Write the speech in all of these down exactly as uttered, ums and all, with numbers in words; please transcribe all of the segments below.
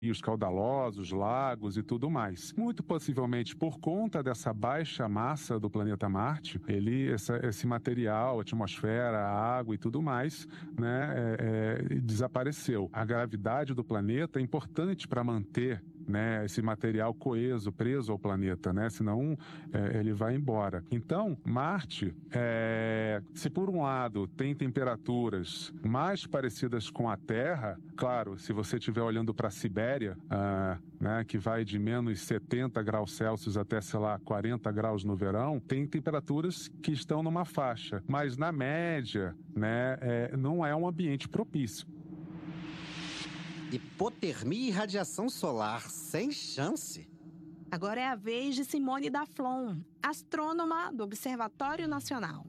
rios caudalosos, lagos e tudo mais. Muito possivelmente, por conta dessa baixa massa do planeta Marte, ele, essa, esse material, a atmosfera, a água e tudo mais, né, é, é, desapareceu. A gravidade do planeta é importante para manter, né, esse material coeso, preso ao planeta, né? Senão é, ele vai embora. Então, Marte, é, se por um lado tem temperaturas mais parecidas com a Terra, claro, se você estiver olhando para a Sibéria, ah, né, que vai de menos setenta graus Celsius até, sei lá, quarenta graus no verão, tem temperaturas que estão numa faixa, mas na média, né, é, não é um ambiente propício. Hipotermia e radiação solar, sem chance. Agora é a vez de Simone Daflon, astrônoma do Observatório Nacional.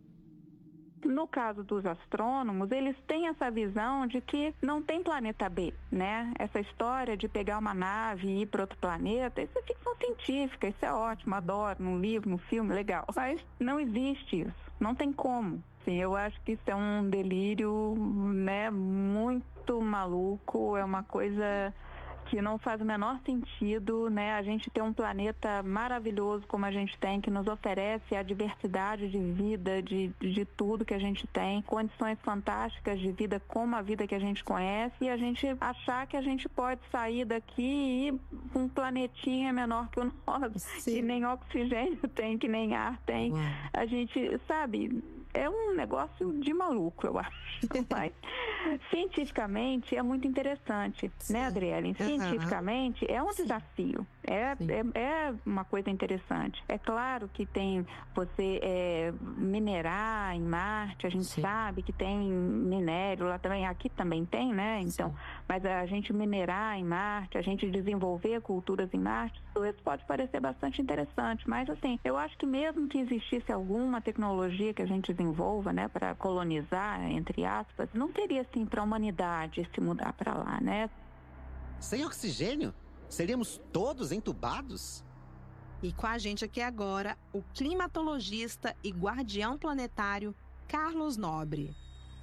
No caso dos astrônomos, eles têm essa visão de que não tem planeta B, né? Essa história de pegar uma nave e ir para outro planeta, isso é ficção científica, isso é ótimo, adoro, num livro, num filme, legal. Mas não existe isso, não tem como. Sim, eu acho que isso é um delírio, né, muito maluco, é uma coisa que não faz o menor sentido, né? A gente tem um planeta maravilhoso como a gente tem, que nos oferece a diversidade de vida, de, de tudo que a gente tem, condições fantásticas de vida como a vida que a gente conhece, e a gente achar que a gente pode sair daqui e ir para um planetinha menor que o nosso, Sim. que nem oxigênio tem, que nem ar tem. Ué. A gente, sabe, é um negócio de maluco, eu acho. Mas, cientificamente, é muito interessante, Sim. né, Adriele? Cientificamente, é um Sim. desafio. É, é, é uma coisa interessante. É claro que tem você é, minerar em Marte, a gente Sim. sabe que tem minério lá também, aqui também tem, né? Então, Sim. mas a gente minerar em Marte, a gente desenvolver culturas em Marte, isso pode parecer bastante interessante, mas assim, eu acho que mesmo que existisse alguma tecnologia que a gente desenvolva, né, para colonizar, entre aspas, não teria assim para a humanidade se mudar para lá, né? Sem oxigênio? Seríamos todos entubados? E com a gente aqui agora, o climatologista e guardião planetário Carlos Nobre.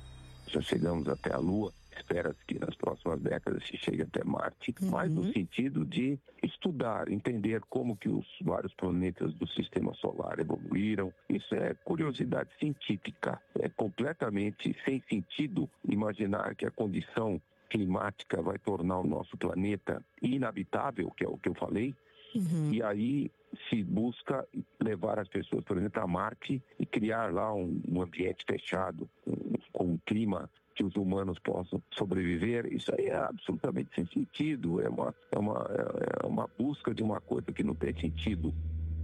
Já chegamos até a Lua, espera-se que nas próximas décadas se chegue até Marte, uhum. mas no sentido de estudar, entender como que os vários planetas do sistema solar evoluíram. Isso é curiosidade científica, é completamente sem sentido imaginar que a condição climática vai tornar o nosso planeta inabitável, que é o que eu falei, uhum. e aí se busca levar as pessoas, por exemplo, a Marte e criar lá um, um ambiente fechado, um, com um clima que os humanos possam sobreviver. Isso aí é absolutamente sem sentido, é uma, é uma, é uma busca de uma coisa que não tem sentido.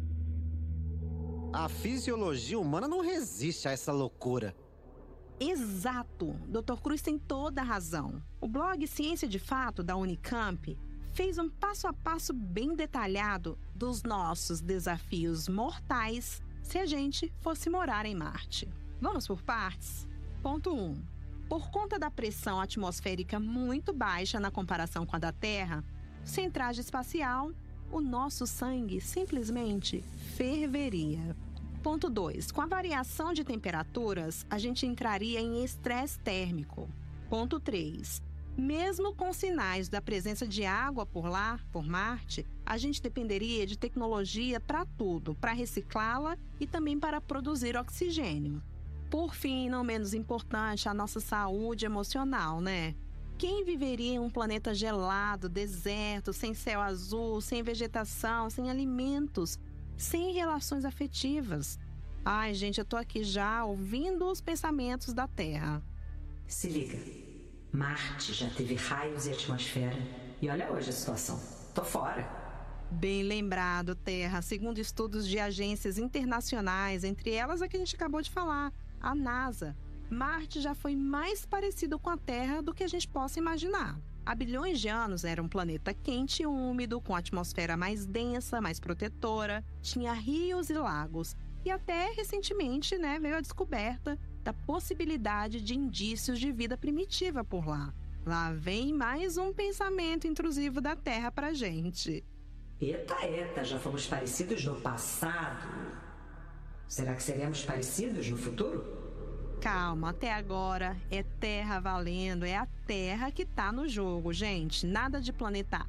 A fisiologia humana não resiste a essa loucura. Exato! doutor Cruz tem toda a razão. O blog Ciência de Fato, da Unicamp, fez um passo a passo bem detalhado dos nossos desafios mortais se a gente fosse morar em Marte. Vamos por partes? Ponto um. Por conta da pressão atmosférica muito baixa na comparação com a da Terra, sem traje espacial, o nosso sangue simplesmente ferveria. Ponto dois. Com a variação de temperaturas, a gente entraria em estresse térmico. Ponto três. Mesmo com sinais da presença de água por lá, por Marte, a gente dependeria de tecnologia para tudo, para reciclá-la e também para produzir oxigênio. Por fim, não menos importante, a nossa saúde emocional, né? Quem viveria em um planeta gelado, deserto, sem céu azul, sem vegetação, sem alimentos, sem relações afetivas? Ai, gente, eu tô aqui já ouvindo os pensamentos da Terra. Se liga, Marte já teve raios e atmosfera, e olha hoje a situação, tô fora. Bem lembrado, Terra. Segundo estudos de agências internacionais, entre elas a que a gente acabou de falar, a NASA, Marte já foi mais parecido com a Terra do que a gente possa imaginar. Há bilhões de anos era um planeta quente e úmido, com atmosfera mais densa, mais protetora, tinha rios e lagos. E até recentemente, né, veio a descoberta da possibilidade de indícios de vida primitiva por lá. Lá vem mais um pensamento intrusivo da Terra pra gente. Eita, eita, já fomos parecidos no passado. Será que seremos parecidos no futuro? Calma, até agora é Terra valendo, é a Terra que tá no jogo, gente. Nada de planeta